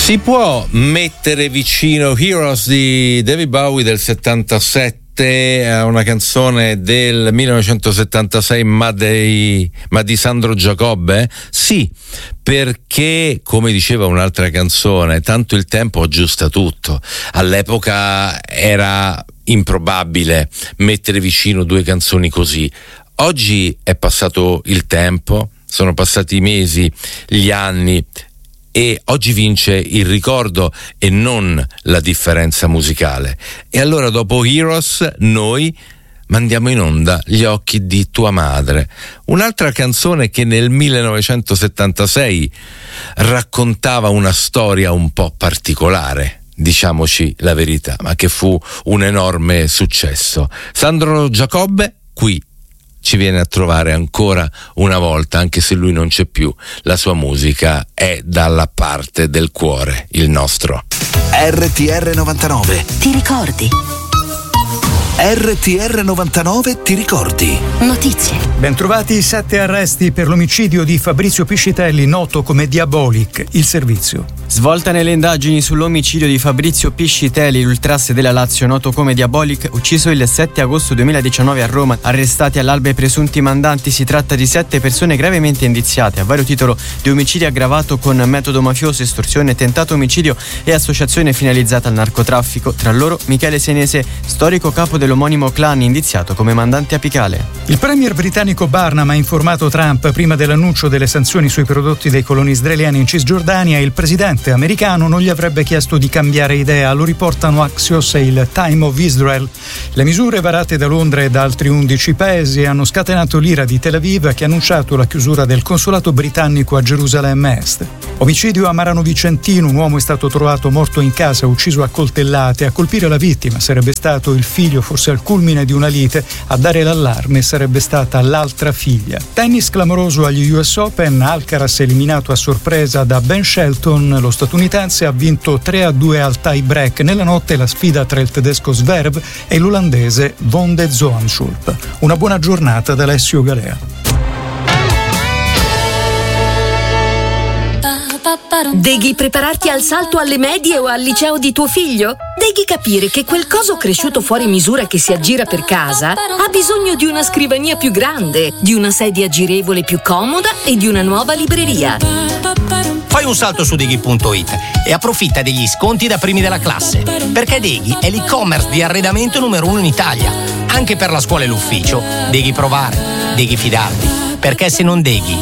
Si può mettere vicino Heroes di David Bowie del 77 a una canzone del 1976 ma di Sandro Giacobbe? Sì, perché, come diceva un'altra canzone, tanto il tempo aggiusta tutto. All'epoca era improbabile mettere vicino due canzoni così. Oggi è passato il tempo, sono passati i mesi, gli anni, e oggi vince il ricordo e non la differenza musicale. E allora dopo Heroes noi mandiamo in onda Gli occhi di tua madre, un'altra canzone che nel 1976 raccontava una storia un po' particolare, diciamoci la verità, ma che fu un enorme successo. Sandro Giacobbe qui ci viene a trovare ancora una volta, anche se lui non c'è più. La sua musica è dalla parte del cuore, il nostro. RTR 99. Ti ricordi? RTR 99 ti ricordi? Notizie. Bentrovati, 7 arresti per l'omicidio di Fabrizio Piscitelli, noto come Diabolic, il servizio. Svolta nelle indagini sull'omicidio di Fabrizio Piscitelli, l'ultrasse della Lazio, noto come Diabolic, ucciso il 7 agosto 2019 a Roma. Arrestati all'alba i presunti mandanti. Si tratta di 7 persone gravemente indiziate a vario titolo di omicidio aggravato con metodo mafioso, estorsione, tentato omicidio e associazione finalizzata al narcotraffico. Tra loro Michele Senese, storico capo dell'omonimo clan, indiziato come mandante apicale. Il premier britannico Barnum ha informato Trump prima dell'annuncio delle sanzioni sui prodotti dei coloni israeliani in Cisgiordania. Il presidente americano non gli avrebbe chiesto di cambiare idea, lo riportano Axios e il Time of Israel. Le misure varate da Londra e da altri 11 paesi hanno scatenato l'ira di Tel Aviv, che ha annunciato la chiusura del consolato britannico a Gerusalemme Est. Omicidio a Marano Vicentino, un uomo è stato trovato morto in casa, ucciso a coltellate. A colpire la vittima sarebbe stato il figlio, forse al culmine di una lite. A dare l'allarme sarebbe stata l'altra figlia. Tennis clamoroso agli US Open, Alcaraz eliminato a sorpresa da Ben Shelton. Lo statunitense ha vinto 3-2 al tie break. Nella notte la sfida tra il tedesco Zverev e l'olandese Von de Zoanschulp. Una buona giornata da Alessio Galea. Devi prepararti al salto alle medie o al liceo di tuo figlio? Devi capire che quel coso cresciuto fuori misura che si aggira per casa ha bisogno di una scrivania più grande, di una sedia girevole più comoda e di una nuova libreria. Fai un salto su Deghi.it e approfitta degli sconti da primi della classe, perché Deghi è l'e-commerce di arredamento numero 1 in Italia. Anche per la scuola e l'ufficio, Deghi provare, Deghi fidarti, perché se non Deghi